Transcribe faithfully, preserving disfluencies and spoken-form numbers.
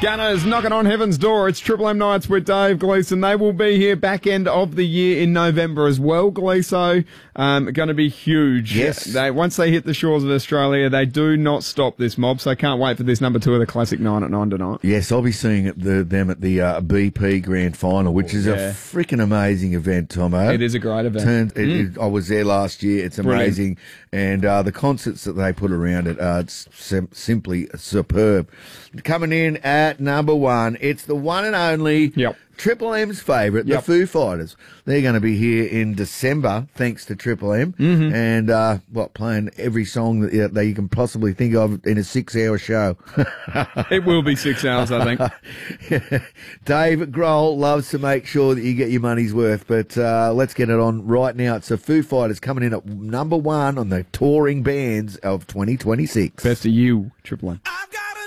Gunners knocking on heaven's door. It's Triple M Nights with Dave Gleeson. They will be here back end of the year in November as well, Gleeso. Um, going to be huge. Yes. They, once they hit the shores of Australia, they do not stop this mob, so I can't wait for this number two of the Classic nine at nine tonight. Yes, I'll be seeing it, the, them at the uh, B P Grand Final, which is yeah. a freaking amazing event, Tomo. It is a great event. Turned, it, Mm. it, I was there last year. It's amazing. Brilliant. And uh, the concerts that they put around it are sim- simply superb. Coming in at number one, it's the one and only Yep. Triple M's favourite, Yep. the Foo Fighters. They're going to be here in December, thanks to Triple M, Mm-hmm. and uh, what playing every song that, that you can possibly think of in a six-hour show. It will be six hours, I think. Dave Grohl loves to make sure that you get your money's worth, but uh, let's get it on right now. It's the Foo Fighters coming in at number one on the touring bands of twenty twenty-six. Best of you, Triple M. I've got